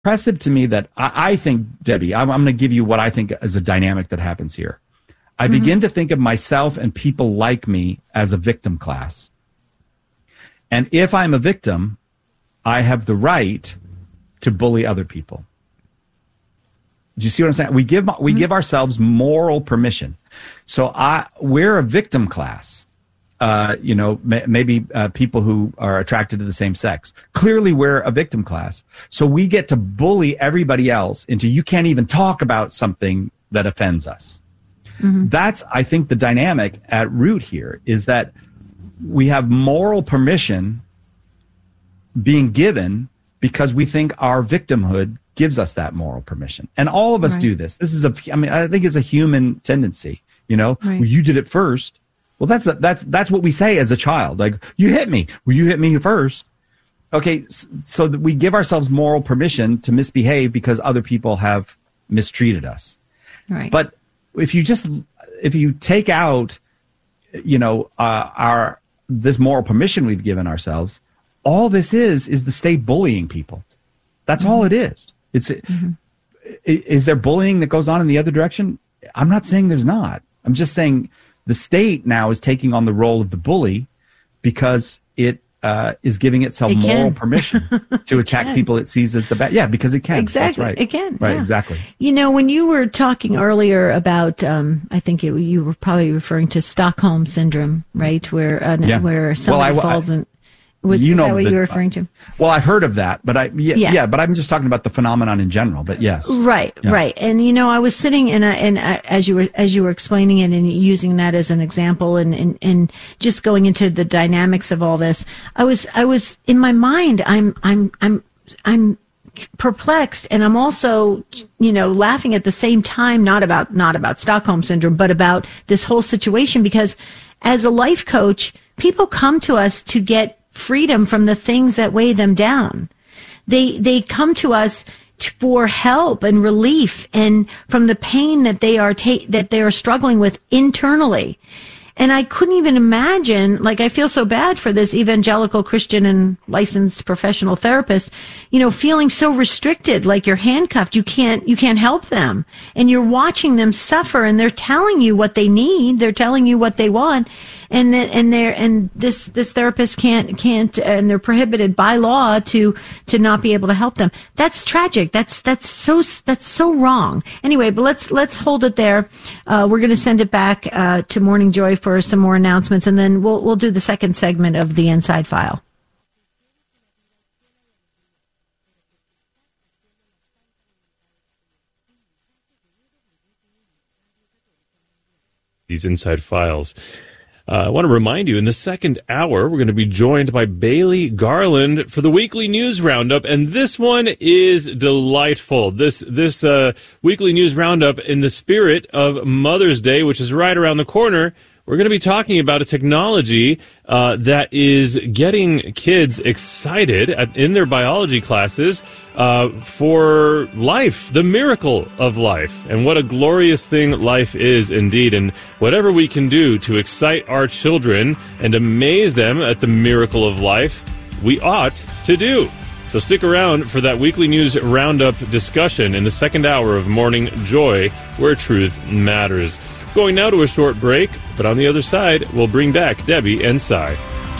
impressive to me that I think, Debbie, I'm going to give you what I think is a dynamic that happens here. I begin to think of myself and people like me as a victim class. And if I'm a victim, I have the right to bully other people. Do you see what I'm saying? We give ourselves moral permission. So we're a victim class. Maybe people who are attracted to the same sex. Clearly, we're a victim class. So we get to bully everybody else into you can't even talk about something that offends us. That's, I think, the dynamic at root here is that we have moral permission being given because we think our victimhood gives us that moral permission. And all of us do this. This is I think it's a human tendency, Well, you did it first. Well, that's what we say as a child. Like, you hit me. Well, you hit me first. Okay, so that we give ourselves moral permission to misbehave because other people have mistreated us. Right. But if you take out, this moral permission we've given ourselves, all this is the state bullying people. That's all it is. Is there bullying that goes on in the other direction? I'm not saying there's not. I'm just saying the state now is taking on the role of the bully because it is giving itself moral permission to attack people it sees as the bad. Yeah, because it can. Exactly. That's right. It can. Right, yeah. exactly. When you were talking earlier about, I think you were probably referring to Stockholm Syndrome, right? Where somebody falls in. Is that what you were referring to? Well, I've heard of that, but but I'm just talking about the phenomenon in general. But yes, right. And I was sitting as you were explaining it and using that as an example, and just going into the dynamics of all this, I was in my mind, I'm perplexed, and I'm also laughing at the same time, not about Stockholm Syndrome, but about this whole situation, because as a life coach, people come to us to get freedom from the things that weigh them down. They come to us for help and relief and from the pain that they are struggling with internally. And I couldn't even imagine, I feel so bad for this evangelical Christian and licensed professional therapist, feeling so restricted, like you're handcuffed. You can't help them. And you're watching them suffer, and they're telling you what they need. They're telling you what they want. And this therapist can't, and they're prohibited by law to not be able to help them. That's tragic. That's so wrong. Anyway, but let's hold it there. We're going to send it back to Morning Joy for some more announcements, and then we'll do the second segment of the Inside File. These Inside Files. I want to remind you, in the second hour, we're going to be joined by Bailey Garland for the weekly news roundup, and this one is delightful. This weekly news roundup, in the spirit of Mother's Day, which is right around the corner, we're going to be talking about a technology that is getting kids excited in their biology classes for life, the miracle of life, and what a glorious thing life is indeed. And whatever we can do to excite our children and amaze them at the miracle of life, we ought to do. So stick around for that weekly news roundup discussion in the second hour of Morning Joy, where truth matters. Going now to a short break, but on the other side, we'll bring back Debbie and Cy.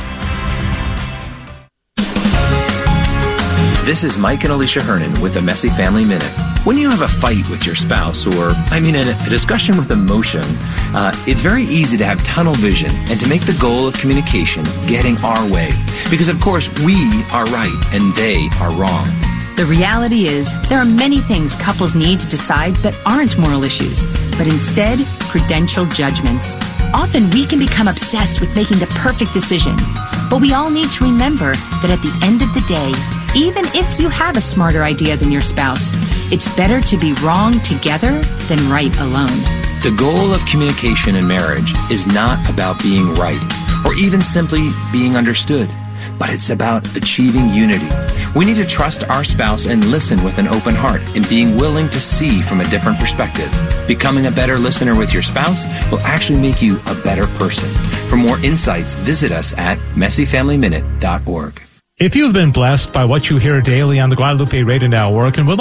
This is Mike and Alicia Hernon with the Messy Family Minute. When you have a fight with your spouse, or, a discussion with emotion, it's very easy to have tunnel vision and to make the goal of communication getting our way. Because, of course, we are right and they are wrong. The reality is, there are many things couples need to decide that aren't moral issues, but instead, prudential judgments. Often we can become obsessed with making the perfect decision, but we all need to remember that at the end of the day, even if you have a smarter idea than your spouse, it's better to be wrong together than right alone. The goal of communication in marriage is not about being right, or even simply being understood, but it's about achieving unity. We need to trust our spouse and listen with an open heart and being willing to see from a different perspective. Becoming a better listener with your spouse will actually make you a better person. For more insights, visit us at messyfamilyminute.org. If you've been blessed by what you hear daily on the Guadalupe Radio Network and would